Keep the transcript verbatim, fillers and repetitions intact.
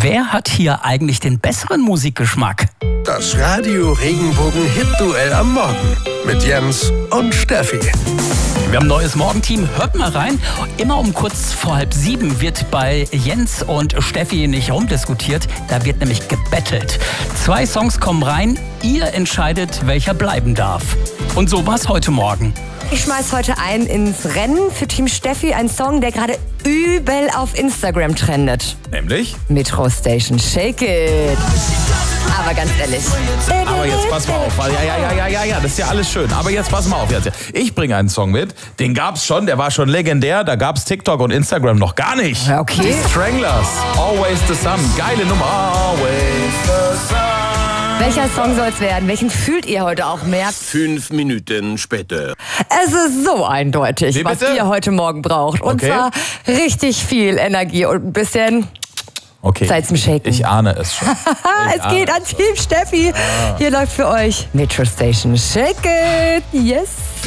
Wer hat hier eigentlich den besseren Musikgeschmack? Das Radio-Regenbogen-Hit-Duell am Morgen mit Jens und Steffi. Wir haben ein neues Morgenteam. Hört mal rein. Immer um kurz vor halb sieben wird bei Jens und Steffi nicht rumdiskutiert. Da wird nämlich gebettelt. Zwei Songs kommen rein. Ihr entscheidet, welcher bleiben darf. Und so war's heute Morgen. Ich schmeiß heute ein ins Rennen für Team Steffi. Ein Song, der gerade übel auf Instagram trendet. Nämlich? Metro Station Shake It. Aber ganz ehrlich. Aber jetzt pass mal auf. Ja, ja, ja, ja, ja, ja, das ist ja alles schön. Aber jetzt pass mal auf. Jetzt. Ich bringe einen Song mit. Den gab's schon, der war schon legendär. Da gab's TikTok und Instagram noch gar nicht. Ja, okay. Die Stranglers. Always the Sun. Geile Nummer. Always the Sun. Welcher Song soll's werden? Welchen fühlt ihr heute auch mehr? Fünf Minuten später. Es ist so eindeutig, Wie was bitte? ihr heute Morgen braucht. Und Okay. zwar richtig viel Energie und ein bisschen Okay. Zeit zum Shaken. Ich ahne es schon. Ich es geht ahne an Team Steffi. Ah. Hier läuft für euch Metro Station Shake It. Yes.